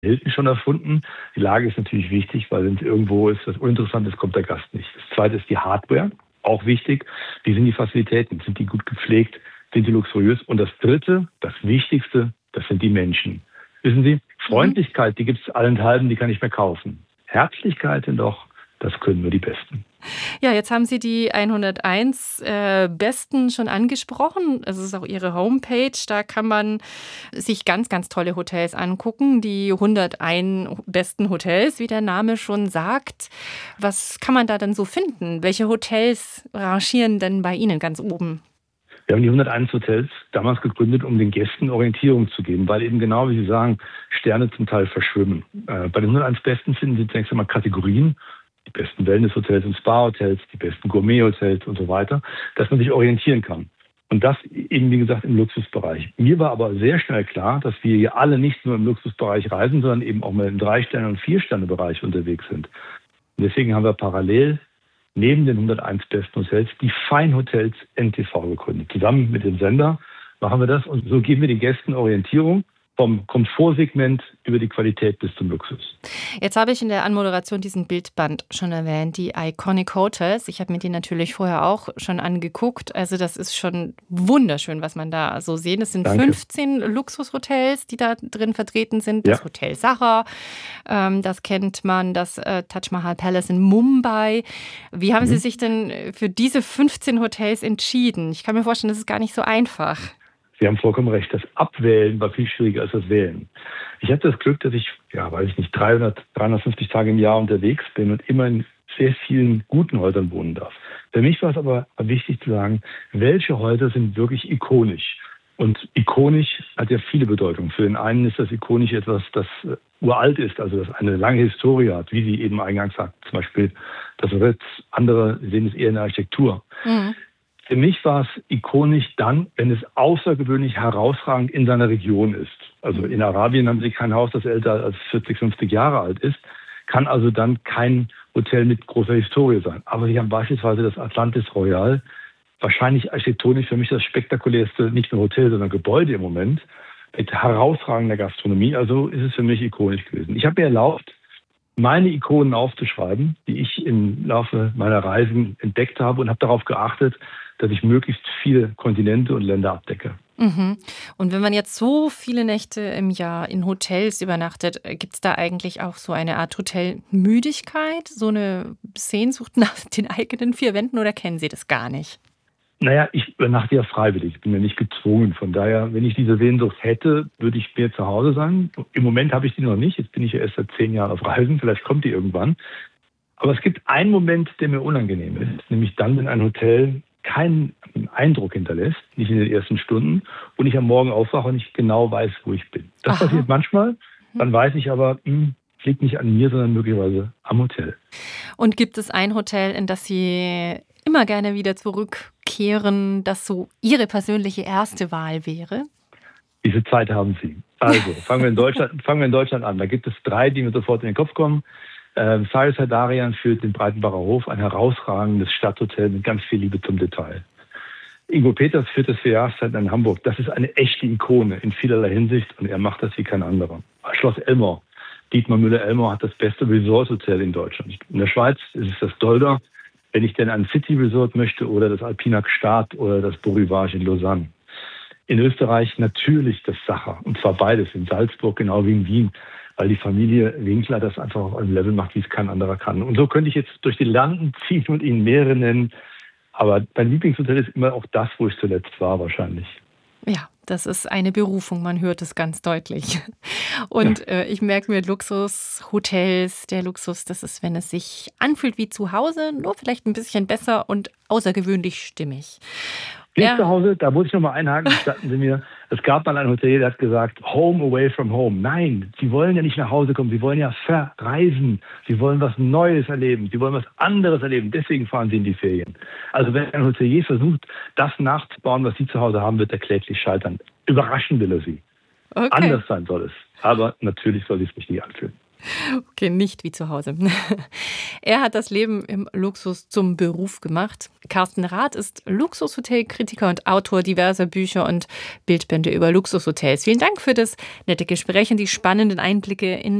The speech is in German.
Hilton schon erfunden. Die Lage ist natürlich wichtig, weil wenn es irgendwo ist, das uninteressant ist, kommt der Gast nicht. Das zweite ist die Hardware, auch wichtig. Wie sind die Fazilitäten? Sind die gut gepflegt? Sind die luxuriös? Und das dritte, das Wichtigste, das sind die Menschen. Wissen Sie, Freundlichkeit, die gibt es allenthalben, die kann ich mir kaufen. Herzlichkeit doch, das können nur die Besten. Ja, jetzt haben Sie die 101 Besten schon angesprochen. Es ist auch Ihre Homepage. Da kann man sich ganz, ganz tolle Hotels angucken. Die 101 besten Hotels, wie der Name schon sagt. Was kann man da denn so finden? Welche Hotels rangieren denn bei Ihnen ganz oben? Wir haben die 101 Hotels damals gegründet, um den Gästen Orientierung zu geben, weil eben genau, wie Sie sagen, Sterne zum Teil verschwimmen. Bei den 101 Besten finden Sie zunächst einmal Kategorien, die besten Wellness-Hotels und Spa-Hotels, die besten Gourmet-Hotels und so weiter, dass man sich orientieren kann. Und das eben, wie gesagt, im Luxusbereich. Mir war aber sehr schnell klar, dass wir hier alle nicht nur im Luxusbereich reisen, sondern eben auch mal im 3-Sterne- und 4-Sterne-Bereich unterwegs sind. Und deswegen haben wir parallel neben den 101 besten Hotels die Feinhotels NTV gegründet. Zusammen mit dem Sender machen wir das und so geben wir den Gästen Orientierung vom Komfortsegment über die Qualität bis zum Luxus. Jetzt habe ich in der Anmoderation diesen Bildband schon erwähnt, die Iconic Hotels. Ich habe mir die natürlich vorher auch schon angeguckt. Also das ist schon wunderschön, was man da so sehen. Es sind 15 Luxushotels, die da drin vertreten sind. Das Hotel Sacher, das kennt man, das Taj Mahal Palace in Mumbai. Wie haben Sie sich denn für diese 15 Hotels entschieden? Ich kann mir vorstellen, das ist gar nicht so einfach. Sie haben vollkommen recht. Das Abwählen war viel schwieriger als das Wählen. Ich hatte das Glück, dass ich, 350 Tage im Jahr unterwegs bin und immer in sehr vielen guten Häusern wohnen darf. Für mich war es aber wichtig zu sagen, welche Häuser sind wirklich ikonisch. Und ikonisch hat ja viele Bedeutungen. Für den einen ist das ikonisch etwas, das uralt ist, also das eine lange Historie hat, wie Sie eben eingangs sagten, zum Beispiel das Ritz. Andere sehen es eher in der Architektur. Für mich war es ikonisch dann, wenn es außergewöhnlich herausragend in seiner Region ist. Also in Arabien haben Sie kein Haus, das älter als 40, 50 Jahre alt ist, kann also dann kein Hotel mit großer Historie sein. Aber Sie haben beispielsweise das Atlantis Royal, wahrscheinlich architektonisch für mich das spektakulärste, nicht nur Hotel, sondern Gebäude im Moment, mit herausragender Gastronomie. Also ist es für mich ikonisch gewesen. Ich habe mir erlaubt, meine Ikonen aufzuschreiben, die ich im Laufe meiner Reisen entdeckt habe und habe darauf geachtet, dass ich möglichst viele Kontinente und Länder abdecke. Und wenn man jetzt so viele Nächte im Jahr in Hotels übernachtet, gibt es da eigentlich auch so eine Art Hotelmüdigkeit, so eine Sehnsucht nach den eigenen vier Wänden oder kennen Sie das gar nicht? Naja, ich übernachte ja freiwillig, ich bin ja nicht gezwungen. Von daher, wenn ich diese Sehnsucht hätte, würde ich mehr zu Hause sein. Im Moment habe ich die noch nicht, jetzt bin ich ja erst seit 10 Jahren auf Reisen, vielleicht kommt die irgendwann. Aber es gibt einen Moment, der mir unangenehm ist, nämlich dann, wenn ein Hotel keinen Eindruck hinterlässt, nicht in den ersten Stunden, und ich am Morgen aufwache und nicht genau weiß, wo ich bin. Das passiert manchmal, dann weiß ich aber, es liegt nicht an mir, sondern möglicherweise am Hotel. Und gibt es ein Hotel, in das Sie immer gerne wieder zurückkehren, das so Ihre persönliche erste Wahl wäre? Diese Zeit haben Sie. Also, fangen wir in Deutschland an. Da gibt es 3, die mir sofort in den Kopf kommen. Cyrus Hadarian führt den Breitenbacher Hof, ein herausragendes Stadthotel mit ganz viel Liebe zum Detail. Ingo Peters führt das für Jahreszeiten in Hamburg. Das ist eine echte Ikone in vielerlei Hinsicht und er macht das wie kein anderer. Schloss Elmore. Dietmar Müller-Elmore hat das beste Resort-Hotel in Deutschland. In der Schweiz ist es das Dolder, wenn ich denn ein City-Resort möchte, oder das Alpina Gstaad oder das Beau Rivage in Lausanne. In Österreich natürlich das Sacher, und zwar beides, in Salzburg genau wie in Wien, weil die Familie Winkler das einfach auf einem Level macht, wie es kein anderer kann. Und so könnte ich jetzt durch die Landen ziehen und Ihnen mehrere nennen. Aber mein Lieblingshotel ist immer auch das, wo ich zuletzt war, wahrscheinlich. Ja, das ist eine Berufung, man hört es ganz deutlich. Und ich merke mir, Luxushotels, der Luxus, das ist, wenn es sich anfühlt wie zu Hause, nur vielleicht ein bisschen besser und außergewöhnlich stimmig. Zu Hause, da muss ich noch mal einhaken, gestatten Sie mir. Es gab mal ein Hotel, der hat gesagt, home away from home. Nein, Sie wollen ja nicht nach Hause kommen, Sie wollen ja verreisen. Sie wollen was Neues erleben, Sie wollen was anderes erleben. Deswegen fahren Sie in die Ferien. Also wenn ein Hotelier versucht, das nachzubauen, was Sie zu Hause haben, wird er kläglich scheitern. Überraschen will er Sie. Okay. Anders sein soll es. Aber natürlich soll es sich richtig anfühlen. Okay, nicht wie zu Hause. Er hat das Leben im Luxus zum Beruf gemacht. Carsten Rath ist Luxushotelkritiker und Autor diverser Bücher und Bildbände über Luxushotels. Vielen Dank für das nette Gespräch und die spannenden Einblicke in